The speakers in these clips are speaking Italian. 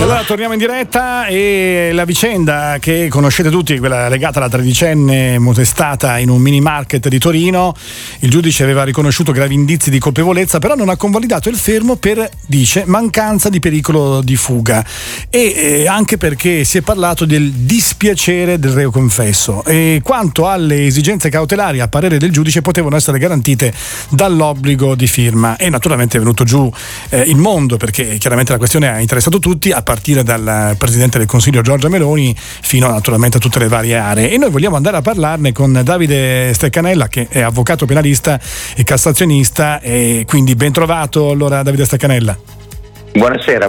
Allora torniamo in diretta e la vicenda che conoscete tutti, quella legata alla tredicenne molestata in un mini market di Torino, il giudice aveva riconosciuto gravi indizi di colpevolezza, però non ha convalidato il fermo per, dice, mancanza di pericolo di fuga e anche perché si è parlato del dispiacere del reo confesso e quanto alle esigenze cautelari a parere del giudice potevano essere garantite dall'obbligo di firma. E naturalmente è venuto giù il mondo, perché chiaramente la questione ha interessato tutti, a partire dal Presidente del Consiglio Giorgia Meloni fino naturalmente a tutte le varie aree, e noi vogliamo andare a parlarne con Davide Steccanella, che è avvocato penalista e cassazionista, e quindi ben trovato allora Davide Steccanella. Buonasera.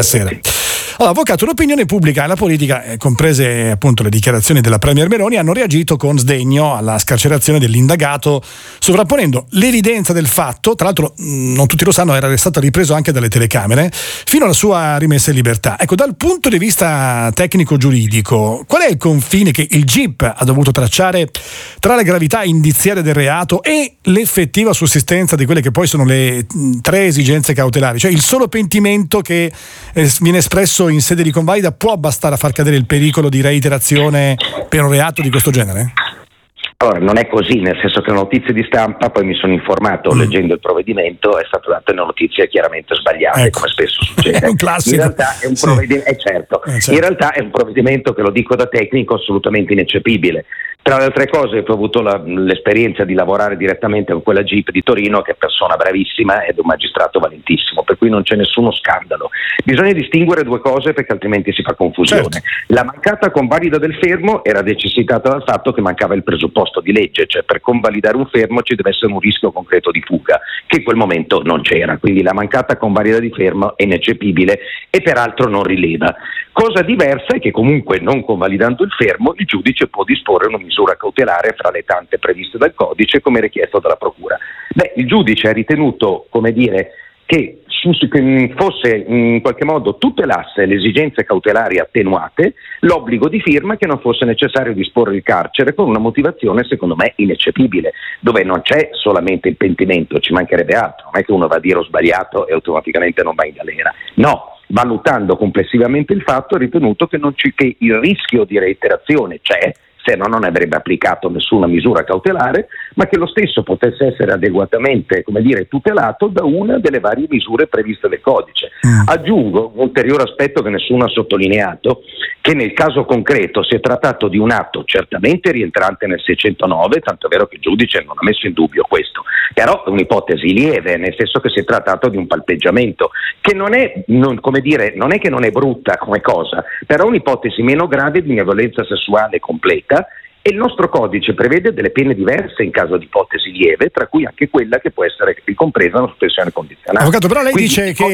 Allora, avvocato, l'opinione pubblica e la politica, comprese appunto le dichiarazioni della Premier Meloni, hanno reagito con sdegno alla scarcerazione dell'indagato, sovrapponendo l'evidenza del fatto, tra l'altro non tutti lo sanno, era stato ripreso anche dalle telecamere, fino alla sua rimessa in libertà. Ecco, dal punto di vista tecnico-giuridico, qual è il confine che il GIP ha dovuto tracciare tra le gravità indiziarie del reato e l'effettiva sussistenza di quelle che poi sono le tre esigenze cautelari? Cioè il solo pentimento che viene espresso in sede di convalida può bastare a far cadere il pericolo di reiterazione per un reato di questo genere? Allora, non è così, nel senso che le notizie di stampa, poi mi sono informato leggendo il provvedimento, è stato dato una notizia chiaramente sbagliata, come spesso succede. È un classico. In realtà è un provvedimento, certo. In realtà è un provvedimento, che lo dico da tecnico, assolutamente ineccepibile. Tra le altre cose, ho avuto l'esperienza di lavorare direttamente con quella GIP di Torino, che è persona bravissima ed un magistrato valentissimo, per cui non c'è nessuno scandalo. Bisogna distinguere due cose, perché altrimenti si fa confusione. Certo. La mancata convalida del fermo era necessitata dal fatto che mancava il presupposto di legge, cioè per convalidare un fermo ci deve essere un rischio concreto di fuga, che in quel momento non c'era, quindi la mancata convalida di fermo è ineccepibile e peraltro non rileva. Cosa diversa è che comunque, non convalidando il fermo, il giudice può disporre una misura cautelare fra le tante previste dal codice, come richiesto dalla procura. Il giudice ha ritenuto, che fosse in qualche modo tutelasse le esigenze cautelari attenuate l'obbligo di firma, che non fosse necessario disporre il carcere, con una motivazione secondo me ineccepibile, dove non c'è solamente il pentimento, ci mancherebbe altro, non è che uno va a dire ho sbagliato e automaticamente non va in galera, no. Valutando complessivamente il fatto, ha ritenuto che il rischio di reiterazione c'è, se no non avrebbe applicato nessuna misura cautelare, ma che lo stesso potesse essere adeguatamente, tutelato da una delle varie misure previste del codice. Aggiungo un ulteriore aspetto che nessuno ha sottolineato, che nel caso concreto si è trattato di un atto certamente rientrante nel 609, tanto è vero che il giudice non ha messo in dubbio questo, però è un'ipotesi lieve, nel senso che si è trattato di un palpeggiamento, che non è che non è brutta come cosa, però è un'ipotesi meno grave di una violenza sessuale completa, e il nostro codice prevede delle pene diverse in caso di ipotesi lieve, tra cui anche quella che può essere ricompresa una sospensione condizionale. Avvocato, però lei quindi dice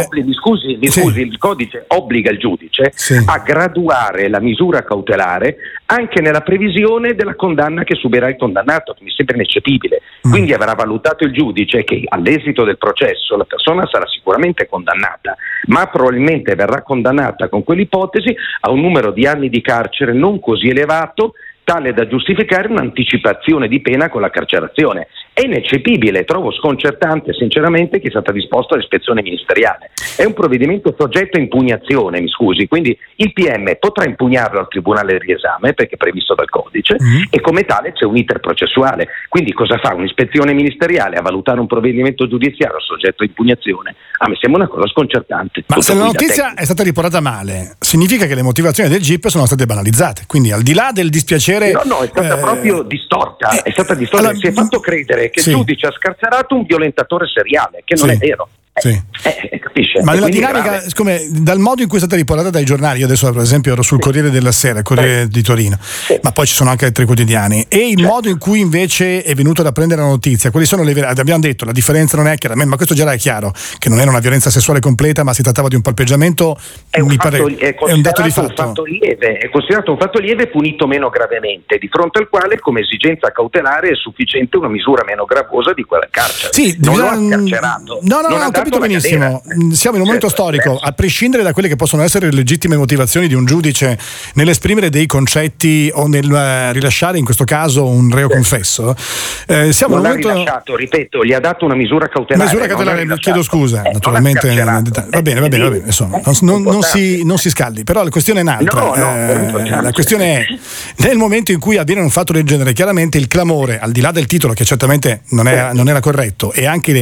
il codice obbliga il giudice a graduare la misura cautelare anche nella previsione della condanna che subirà il condannato, che mi sembra ineccepibile. Quindi avrà valutato il giudice che all'esito del processo la persona sarà sicuramente condannata, ma probabilmente verrà condannata con quell'ipotesi a un numero di anni di carcere non così elevato, tale da giustificare un'anticipazione di pena con la carcerazione. È ineccepibile, trovo sconcertante sinceramente che è stata disposta l'ispezione ministeriale. È un provvedimento soggetto a impugnazione, mi scusi, quindi il PM potrà impugnarlo al Tribunale del Riesame, perché è previsto dal codice, e come tale c'è un iter processuale. Quindi cosa fa un'ispezione ministeriale a valutare un provvedimento giudiziario soggetto a impugnazione? A me sembra una cosa sconcertante. Ma se la notizia è stata riportata male, significa che le motivazioni del GIP sono state banalizzate, quindi al di là del dispiacere... No, è stata proprio distorta, allora, si è fatto credere che il giudice ha scarcerato un violentatore seriale, che non è vero. Capisce? Ma nella dinamica, siccome dal modo in cui è stata riportata dai giornali, io adesso per esempio ero sul Corriere della Sera, il Corriere di Torino, ma poi ci sono anche altri quotidiani, e il modo in cui invece è venuto da prendere la notizia, quali sono abbiamo detto, la differenza non è chiaramente, ma questo già era chiaro, che non era una violenza sessuale completa, ma si trattava di un palpeggiamento, è un dato di fatto. È considerato un fatto lieve punito meno gravemente, di fronte al quale come esigenza cautelare è sufficiente una misura meno gravosa di quella carcere. Sì, non lo ha scarcerato, non ha dato capito benissimo, siamo in un momento storico, a prescindere da quelle che possono essere le legittime motivazioni di un giudice nell'esprimere dei concetti o nel rilasciare in questo caso un reo confesso, siamo in un momento... rilasciato, ripeto, gli ha dato una misura cautelare. Chiedo scusa, naturalmente. Va bene, insomma, non si scaldi, però la questione è un'altra. La questione è, nel momento in cui avviene un fatto del genere, chiaramente il clamore, al di là del titolo che certamente non era corretto, e anche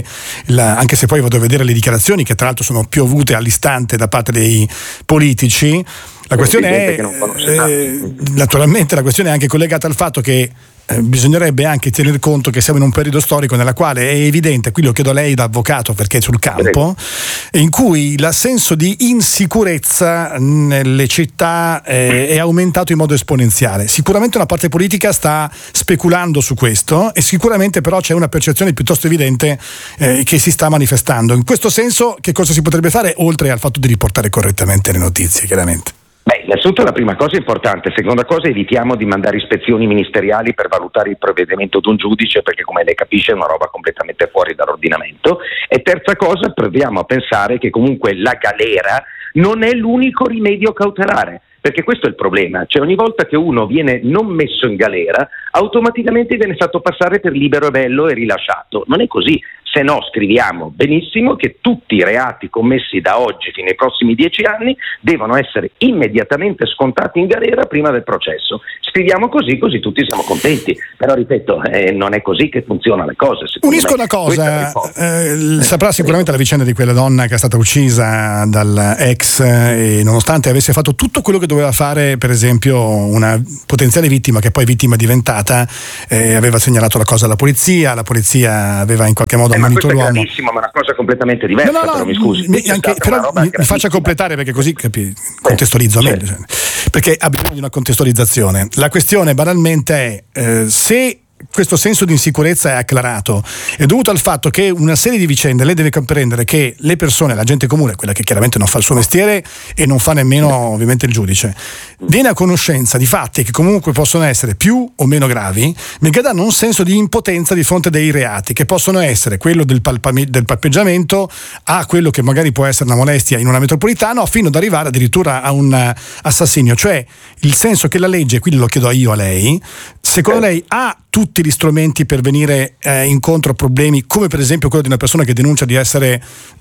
se poi vado a vedere le dichiarazioni che tra l'altro sono piovute all'istante da parte dei politici, la questione è naturalmente la questione è anche collegata al fatto che bisognerebbe anche tener conto che siamo in un periodo storico nella quale è evidente, qui lo chiedo a lei da avvocato perché è sul campo, in cui l'assenso di insicurezza nelle città è aumentato in modo esponenziale. Sicuramente una parte politica sta speculando su questo e sicuramente però c'è una percezione piuttosto evidente che si sta manifestando. In questo senso che cosa si potrebbe fare oltre al fatto di riportare correttamente le notizie, chiaramente? Innanzitutto la prima cosa importante, seconda cosa evitiamo di mandare ispezioni ministeriali per valutare il provvedimento di un giudice, perché come lei capisce è una roba completamente fuori dall'ordinamento, e terza cosa proviamo a pensare che comunque la galera non è l'unico rimedio cautelare, perché questo è il problema, cioè ogni volta che uno viene non messo in galera automaticamente viene fatto passare per libero e bello e rilasciato, non è così. Se no scriviamo benissimo che tutti i reati commessi da oggi fino ai prossimi 10 anni devono essere immediatamente scontati in galera prima del processo. Scriviamo così tutti siamo contenti, però ripeto, non è così che funzionano le cose. Unisco una cosa, saprà sicuramente la vicenda di quella donna che è stata uccisa dal ex e nonostante avesse fatto tutto quello che doveva fare, per esempio una potenziale vittima che poi vittima è diventata, aveva segnalato la cosa alla polizia, la polizia aveva in qualche modo ammonito l'uomo. È gravissimo, ma è una cosa completamente diversa, però mi scusi. Mi faccia completare perché così contestualizzo meglio, cioè, perché ha bisogno di una contestualizzazione. La questione banalmente è se questo senso di insicurezza è acclarato è dovuto al fatto che una serie di vicende lei deve comprendere che le persone, la gente comune, quella che chiaramente non fa il suo mestiere e non fa nemmeno ovviamente il giudice, viene a conoscenza di fatti che comunque possono essere più o meno gravi, ma che danno un senso di impotenza di fronte dei reati che possono essere quello del palpeggiamento a quello che magari può essere una molestia in una metropolitana, fino ad arrivare addirittura a un assassinio. Cioè il senso che la legge, quindi lo chiedo io a lei, secondo lei ha tutti gli strumenti per venire incontro a problemi come per esempio quello di una persona che denuncia di essere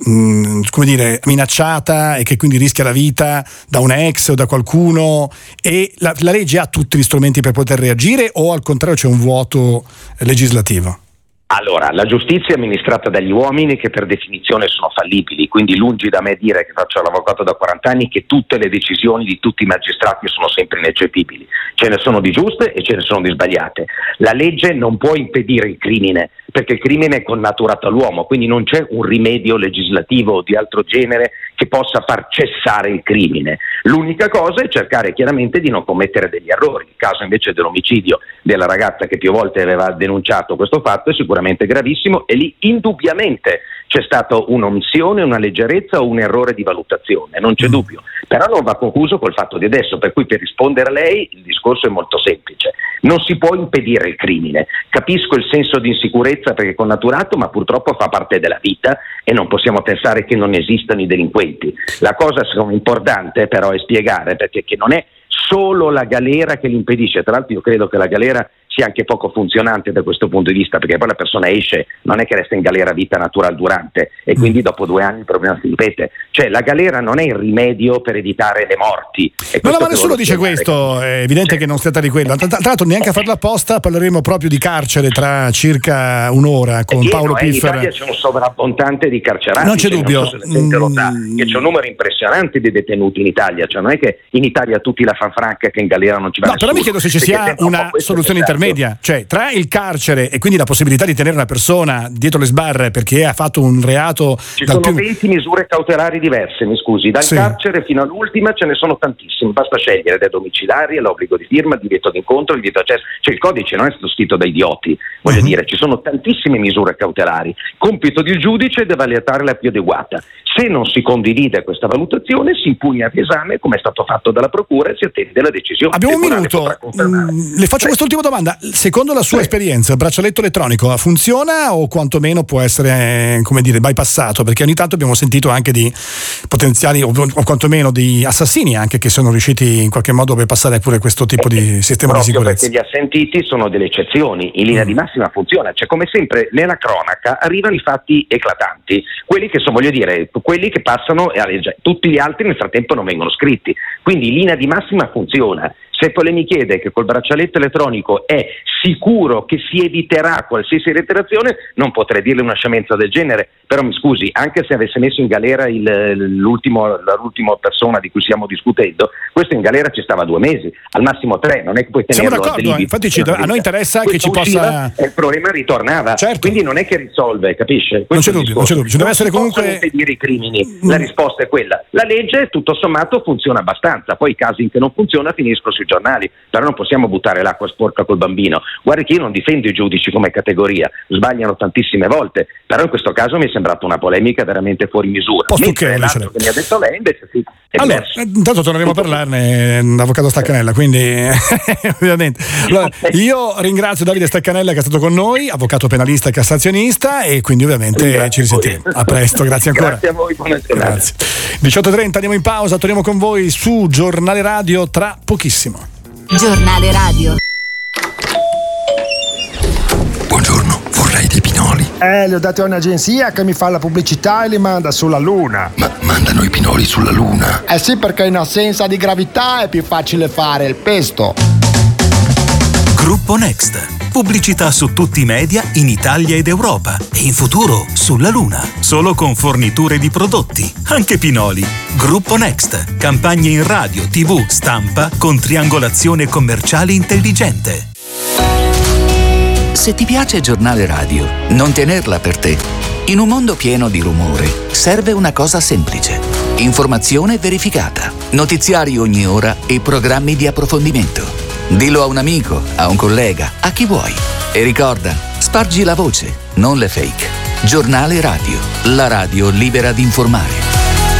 minacciata e che quindi rischia la vita da un ex o da qualcuno, e la legge ha tutti gli strumenti per poter reagire, o al contrario c'è un vuoto legislativo? Allora, la giustizia è amministrata dagli uomini che per definizione sono fallibili, quindi lungi da me dire, che faccio l'avvocato da 40 anni, che tutte le decisioni di tutti i magistrati sono sempre ineccepibili. Ce ne sono di giuste e ce ne sono di sbagliate. La legge non può impedire il crimine, perché il crimine è connaturato all'uomo, quindi non c'è un rimedio legislativo o di altro genere che possa far cessare il crimine. L'unica cosa è cercare chiaramente di non commettere degli errori. Il caso invece dell'omicidio della ragazza che più volte aveva denunciato questo fatto è sicuramente gravissimo, e lì indubbiamente c'è stata un'omissione, una leggerezza o un errore di valutazione, non c'è dubbio, però non va confuso col fatto di adesso, per cui per rispondere a lei il discorso è molto semplice: non si può impedire il crimine. Capisco il senso di insicurezza perché è connaturato, ma purtroppo fa parte della vita e non possiamo pensare che non esistano i delinquenti. La cosa importante però è spiegare perché che non è solo la galera che l'impedisce. Tra l'altro io credo che la galera sia anche poco funzionante da questo punto di vista, perché poi la persona esce, non è che resta in galera vita natural durante, e quindi dopo 2 anni il problema si ripete. Cioè la galera non è il rimedio per evitare le morti. No, ma nessuno dice questo, è evidente che non si tratta di quello. Tra l'altro neanche a farla apposta parleremo proprio di carcere tra circa un'ora con Paolo Piffera. In Italia c'è un sovrabbondante di carcerati, non c'è dubbio, non so se la gente lo sa, che c'è un numero impressionante di detenuti in Italia, cioè non è che in Italia tutti la fan franca che in galera non ci va nessuno. Però mi chiedo se ci sia una soluzione intermedia, cioè tra il carcere e quindi la possibilità di tenere una persona dietro le sbarre perché ha fatto un reato. Ci sono 20 misure cautelari diverse, mi scusi, dal carcere fino all'ultima ce ne sono tantissime, basta scegliere, da domiciliari all'obbligo di firma, divieto d'incontro, divieto accesso, cioè il codice non è stato scritto da idioti, voglio dire, ci sono tantissime misure cautelari. Compito del giudice è valutare la più adeguata. Se non si condivide questa valutazione si impugna ad esame, come è stato fatto dalla procura, e si attende la decisione. Abbiamo un minuto, le faccio quest'ultima domanda: Ma secondo la sua esperienza il braccialetto elettronico funziona o quantomeno può essere, come dire, bypassato? Perché ogni tanto abbiamo sentito anche di potenziali o quantomeno di assassini anche che sono riusciti in qualche modo a bypassare pure questo tipo di sistema di sicurezza. Perché gli assentiti sono delle eccezioni, in linea di massima funziona, cioè come sempre nella cronaca arrivano i fatti eclatanti, quelli che sono, voglio dire, quelli che passano e tutti gli altri nel frattempo non vengono scritti, quindi in linea di massima funziona. Se poi lei mi chiede che col braccialetto elettronico è sicuro che si eviterà qualsiasi reiterazione, non potrei dirle una scemenza del genere, però mi scusi, anche se avesse messo in galera l'ultima persona di cui stiamo discutendo, questo in galera ci stava 2 mesi, al massimo 3, non è che puoi tenerlo. Siamo d'accordo, infatti a noi interessa che ci possa... Il problema ritornava, certo. Quindi non è che risolve, capisce? Non c'è dubbio, ci deve essere comunque... impedire i crimini, la risposta è quella. La legge tutto sommato funziona abbastanza, poi i casi in che non funziona finiscono sui giornali, però non possiamo buttare l'acqua sporca col bambino. Guardi che io non difendo i giudici come categoria, sbagliano tantissime volte, però in questo caso mi è sembrata una polemica veramente fuori misura. Mentre l'altro che mi ha detto lei invece sì, è allora, intanto torneremo a parlarne, avvocato Staccanella, quindi ovviamente. Allora, io ringrazio Davide Staccanella che è stato con noi, avvocato penalista e cassazionista, e quindi ovviamente ci risentiremo. A presto, grazie ancora. Grazie a voi, buona giornata. Grazie. 18:30, andiamo in pausa, torniamo con voi su Giornale Radio tra pochissimo. Giornale Radio. Buongiorno, vorrei dei pinoli. Li ho dati a un'agenzia che mi fa la pubblicità e li manda sulla Luna. Ma mandano i pinoli sulla Luna? Eh sì, perché in assenza di gravità è più facile fare il pesto. Gruppo Next. Pubblicità su tutti i media in Italia ed Europa e in futuro sulla Luna. Solo con forniture di prodotti, anche pinoli. Gruppo Next. Campagne in radio, TV, stampa con triangolazione commerciale intelligente. Se ti piace Giornale Radio, non tenerla per te. In un mondo pieno di rumore, serve una cosa semplice. Informazione verificata, notiziari ogni ora e programmi di approfondimento. Dillo a un amico, a un collega, a chi vuoi. E ricorda, spargi la voce, non le fake. Giornale Radio, la radio libera di informare.